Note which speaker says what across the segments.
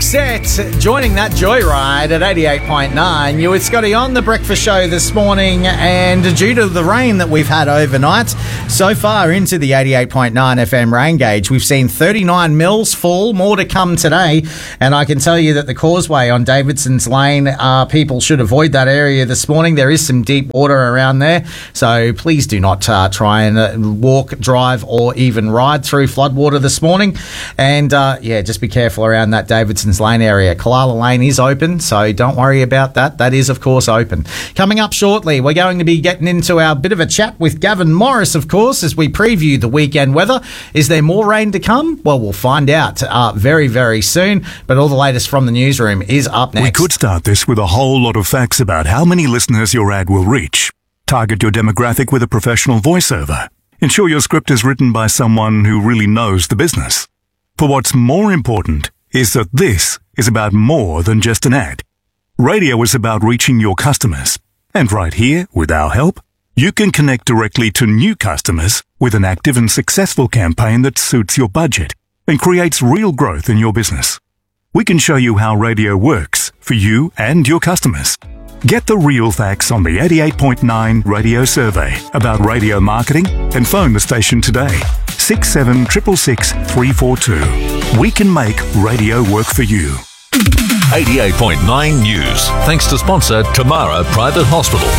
Speaker 1: Roxette joining that joyride at 88.9. You with Scotty on the breakfast show this morning, and due to the rain that we've had overnight, so far into the 88.9 FM rain gauge, we've seen 39 mils fall, more to come today, and I can tell you that the causeway on Davidson's Lane, people should avoid that area this morning. There is some deep water around there, so please do not try and walk, drive or even ride through floodwater this morning, and just be careful around that Davidson's Lane area. Kalala Lane is open, so don't worry about that. That is, of course, open. Coming up shortly, we're going to be getting into our bit of a chat with Gavin Morris, of course, as we preview the weekend weather. Is there more rain to come? Well, we'll find out very, very soon, but all the latest from the newsroom is up next.
Speaker 2: We could start this with a whole lot of facts about how many listeners your ad will reach. Target your demographic with a professional voiceover. Ensure your script is written by someone who really knows the business. For what's more important is that this is about more than just an ad. Radio is about reaching your customers. And right here, with our help, you can connect directly to new customers with an active and successful campaign that suits your budget and creates real growth in your business. We can show you how radio works for you and your customers. Get the real facts on the 88.9 radio survey about radio marketing and phone the station today. 6766 342. We can make radio work for you.
Speaker 3: 88.9 News. Thanks to sponsor Tamara Private Hospital.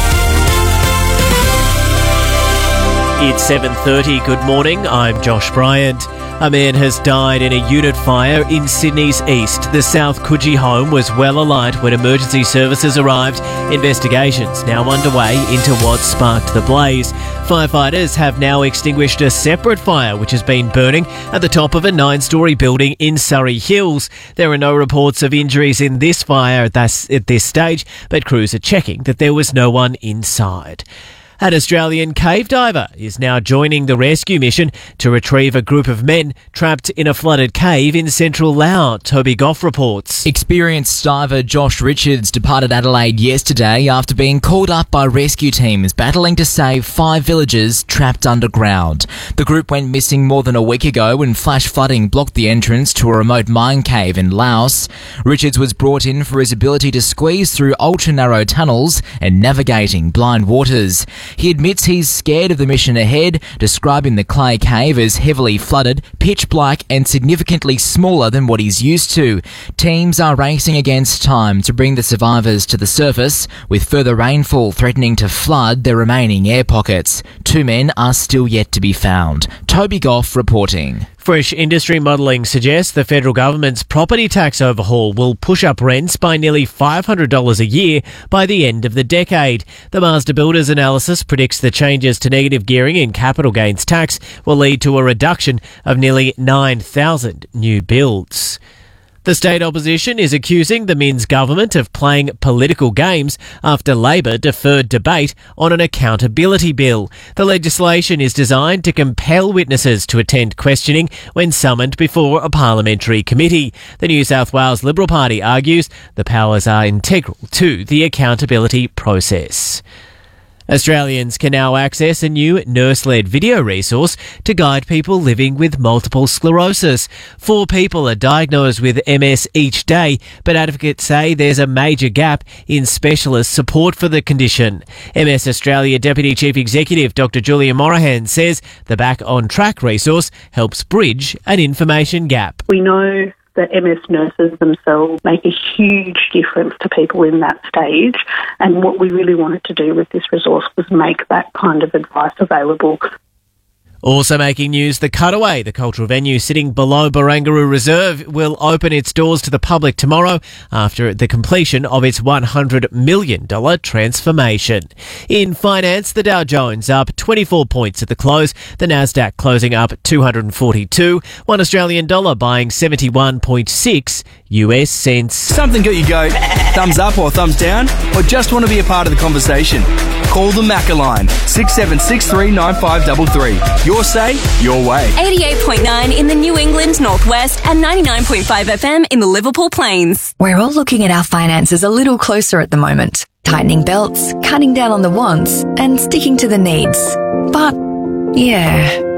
Speaker 4: It's 7:30. Good morning. I'm Josh Bryant. A man has died in a unit fire in Sydney's east. The South Coogee home was well alight when emergency services arrived. Investigations now underway into what sparked the blaze. Firefighters have now extinguished a separate fire which has been burning at the top of a 9-storey building in Surrey Hills. There are no reports of injuries in this fire at this stage, but crews are checking that there was no one inside. An Australian cave diver is now joining the rescue mission to retrieve a group of men trapped in a flooded cave in central Laos. Toby Goff reports.
Speaker 5: Experienced diver Josh Richards departed Adelaide yesterday after being called up by rescue teams battling to save 5 villagers trapped underground. The group went missing more than a week ago when flash flooding blocked the entrance to a remote mine cave in Laos. Richards was brought in for his ability to squeeze through ultra-narrow tunnels and navigating blind waters. He admits he's scared of the mission ahead, describing the clay cave as heavily flooded, pitch black and significantly smaller than what he's used to. Teams are racing against time to bring the survivors to the surface, with further rainfall threatening to flood the remaining air pockets. 2 men are still yet to be found. Toby Goff reporting.
Speaker 4: Fresh industry modelling suggests the federal government's property tax overhaul will push up rents by nearly $500 a year by the end of the decade. The Mazda Builders analysis predicts the changes to negative gearing in capital gains tax will lead to a reduction of nearly 9,000 new builds. The state opposition is accusing the Minns government of playing political games after Labor deferred debate on an accountability bill. The legislation is designed to compel witnesses to attend questioning when summoned before a parliamentary committee. The New South Wales Liberal Party argues the powers are integral to the accountability process. Australians can now access a new nurse-led video resource to guide people living with multiple sclerosis. 4 people are diagnosed with MS each day, but advocates say there's a major gap in specialist support for the condition. MS Australia Deputy Chief Executive Dr. Julia Morahan says the Back on Track resource helps bridge an information gap.
Speaker 6: We know that MS nurses themselves make a huge difference to people in that stage, and what we really wanted to do with this resource was make that kind of advice available.
Speaker 4: Also making news, The Cutaway, the cultural venue sitting below Barangaroo Reserve, will open its doors to the public tomorrow after the completion of its $100 million transformation. In finance, the Dow Jones up 24 points at the close, the Nasdaq closing up 242, $1 Australian dollar buying 71.6 US cents.
Speaker 7: Something got you go thumbs up or thumbs down, or just want to be a part of the conversation? Call the Macca line, 67639533. Your say, your way.
Speaker 8: 88.9 in the New England Northwest and 99.5 FM in the Liverpool Plains.
Speaker 9: We're all looking at our finances a little closer at the moment. Tightening belts, cutting down on the wants, and sticking to the needs. But, yeah,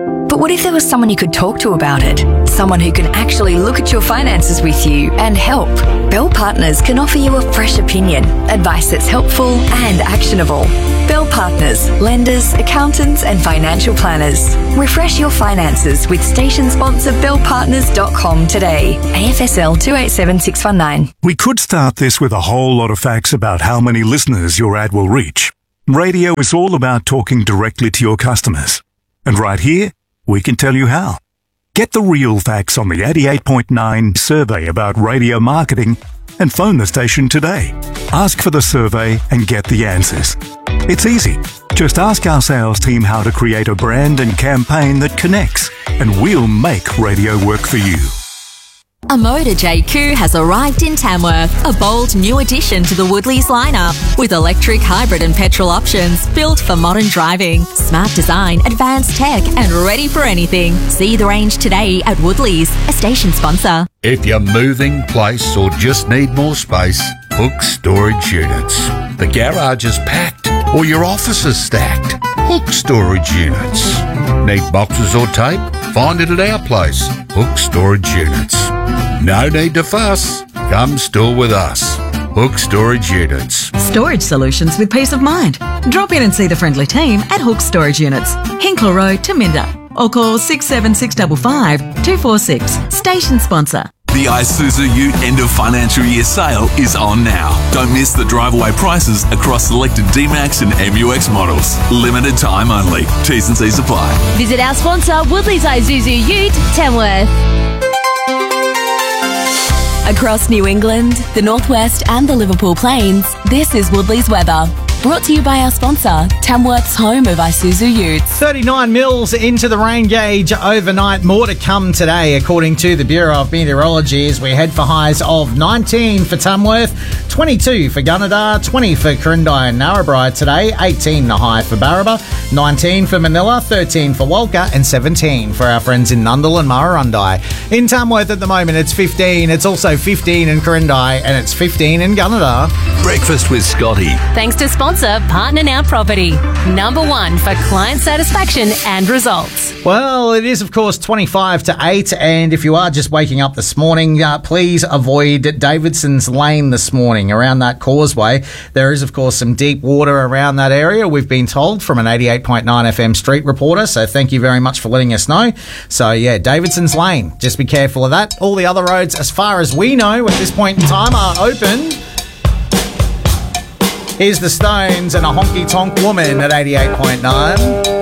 Speaker 9: But what if there was someone you could talk to about it? Someone who can actually look at your finances with you and help. Bell Partners can offer you a fresh opinion, advice that's helpful and actionable. Bell Partners, lenders, accountants and financial planners. Refresh your finances with station sponsor bellpartners.com today. AFSL 287619.
Speaker 2: We could start this with a whole lot of facts about how many listeners your ad will reach. Radio is all about talking directly to your customers. And right here, we can tell you how. Get the real facts on the 88.9 survey about radio marketing and phone the station today. Ask for the survey and get the answers. It's easy. Just ask our sales team how to create a brand and campaign that connects, and we'll make radio work for you.
Speaker 10: A Motor JQ has arrived in Tamworth, a bold new addition to the Woodleys lineup, with electric, hybrid and petrol options built for modern driving, smart design, advanced tech and ready for anything. See the range today at Woodleys, a station sponsor.
Speaker 11: If you're moving, place or just need more space, Hook Storage Units. The garage is packed or your office is stacked. Hook Storage Units. Need boxes or tape? Find it at our place, Hook Storage Units. No need to fuss. Come store with us. Hook Storage Units.
Speaker 12: Storage solutions with peace of mind. Drop in and see the friendly team at Hook Storage Units, Hinkler Road, Taminda, or call 67655 246. Station sponsor.
Speaker 13: The Isuzu Ute end of financial year sale is on now. Don't miss the drive-away prices across selected D-Max and MUX models. Limited time only. T's and C's apply.
Speaker 14: Visit our sponsor, Woodley's Isuzu Ute, Tamworth.
Speaker 8: Across New England, the Northwest and the Liverpool Plains, this is Woodley's weather. Brought to you by our sponsor, Tamworth's home of Isuzu Utes.
Speaker 1: 39 mils into the rain gauge overnight. More to come today, according to the Bureau of Meteorology, as we head for highs of 19 for Tamworth, 22 for Gunnedah, 20 for Corindai and Narrabri today, 18 the high for Barraba, 19 for Manila, 13 for Walker and 17 for our friends in Nundle and Murrurundi. In Tamworth at the moment, it's 15. It's also 15 in Corindai and it's 15 in Gunnedah.
Speaker 3: Breakfast with Scotty.
Speaker 8: Thanks to sponsor Partner Now Property, number one for client satisfaction and results.
Speaker 1: Well, it is, of course, 25 to 8, and if you are just waking up this morning, please avoid Davidson's Lane this morning around that causeway. There is, of course, some deep water around that area, we've been told from an 88.9 FM street reporter, so thank you very much for letting us know. So, yeah, Davidson's Lane, just be careful of that. All the other roads, as far as we know at this point in time, are open. Here's the Stones and a honky-tonk woman at 88.9.